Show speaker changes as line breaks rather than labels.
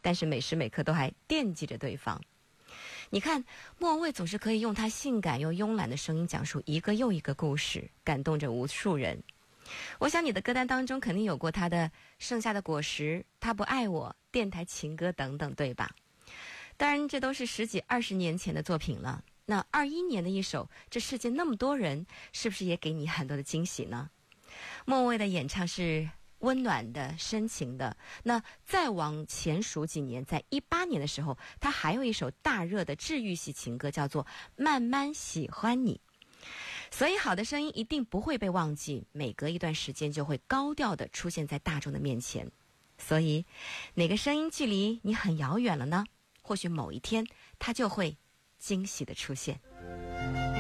但是每时每刻都还惦记着对方。你看，莫文蔚总是可以用她性感又慵懒的声音讲述一个又一个故事，感动着无数人。我想你的歌单当中肯定有过她的《盛夏的果实》、《他不爱我》、电台情歌等等，对吧？当然这都是10几20年前的作品了。那21年的一首《这世界那么多人》，是不是也给你很多的惊喜呢？莫文蔚的演唱是温暖的、深情的。那再往前数几年，在18年的时候，他还有一首大热的治愈系情歌，叫做《慢慢喜欢你》。所以好的声音一定不会被忘记，每隔一段时间就会高调地出现在大众的面前。所以哪个声音距离你很遥远了呢？或许某一天它就会惊喜地出现。